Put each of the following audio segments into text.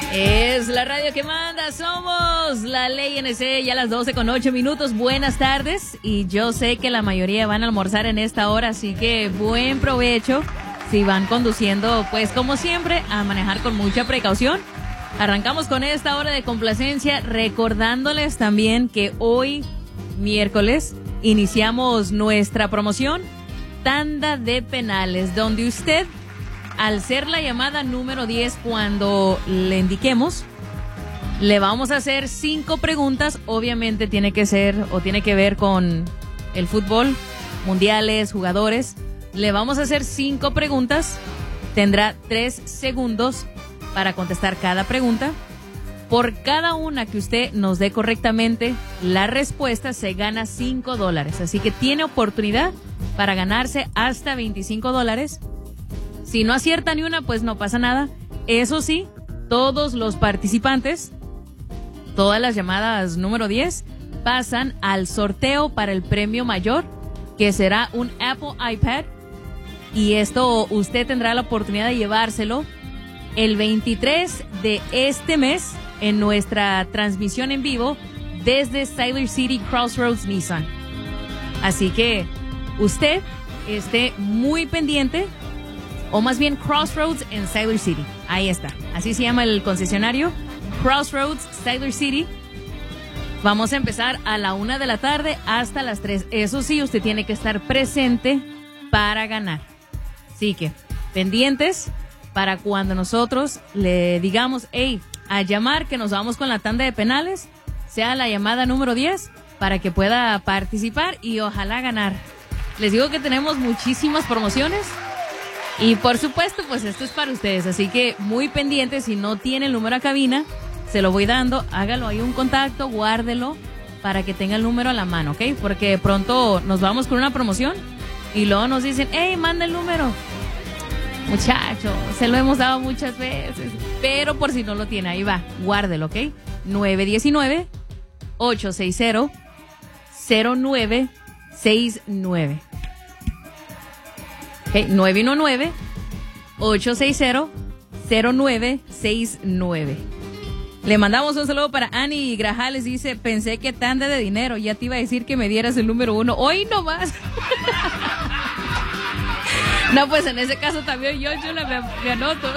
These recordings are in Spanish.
Es la radio que manda, somos la Ley NC, ya a las 12:08. Buenas tardes, y yo sé que la mayoría van a almorzar en esta hora, así que buen provecho si van conduciendo, pues como siempre, a manejar con mucha precaución. Arrancamos con esta hora de complacencia, recordándoles también que hoy, miércoles, iniciamos nuestra promoción Tanda de Penales, donde usted, al ser la llamada número 10, cuando le indiquemos, le vamos a hacer 5 preguntas. Obviamente tiene que ser o tiene que ver con el fútbol, mundiales, jugadores. Le vamos a hacer 5 preguntas. Tendrá 3 segundos para contestar cada pregunta. Por cada una que usted nos dé correctamente la respuesta, se gana $5. Así que tiene oportunidad para ganarse hasta $25. Si no acierta ni una, pues no pasa nada. Eso sí, todos los participantes, todas las llamadas número 10, pasan al sorteo para el premio mayor, que será un Apple iPad. Y esto usted tendrá la oportunidad de llevárselo el 23 de este mes en nuestra transmisión en vivo desde Siler City Crossroads Nissan. Así que usted esté muy pendiente, o más bien Crossroads en Siler City. Ahí está. Así se llama el concesionario. Crossroads, Siler City. Vamos a empezar a la 1 de la tarde hasta las 3. Eso sí, usted tiene que estar presente para ganar. Así que, pendientes para cuando nosotros le digamos, hey, a llamar, que nos vamos con la tanda de penales, sea la llamada número 10, para que pueda participar y ojalá ganar. Les digo que tenemos muchísimas promociones. Y por supuesto, pues esto es para ustedes, así que muy pendientes. Si no tiene el número a cabina, se lo voy dando, hágalo ahí un contacto, guárdelo para que tenga el número a la mano, ¿ok? Porque pronto nos vamos con una promoción y luego nos dicen, hey, manda el número. Muchacho, se lo hemos dado muchas veces, pero por si no lo tiene, ahí va, guárdelo, ¿ok? 919-860-0969. Okay, 919-860-0969. Le mandamos un saludo para Ani Grajales. Dice, pensé que tanda de dinero, ya te iba a decir que me dieras el número 1. Hoy nomás. No, pues en ese caso también yo me anoto.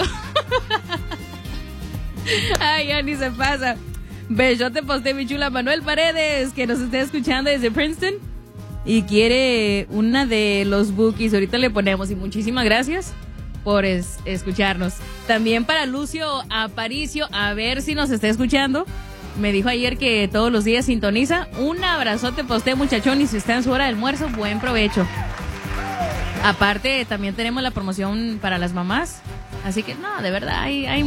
Ay, Ani se pasa. Ve, yo te posté, mi chula. Manuel Paredes, que nos está escuchando desde Princeton y quiere una de los bookies. Ahorita le ponemos, y muchísimas gracias por escucharnos. También para Lucio Aparicio, a ver si nos está escuchando. Me dijo ayer que todos los días sintoniza. Un abrazote para usted, muchachón, y si está en su hora de almuerzo, buen provecho. Aparte, también tenemos la promoción para las mamás. Así que, no, de verdad, hay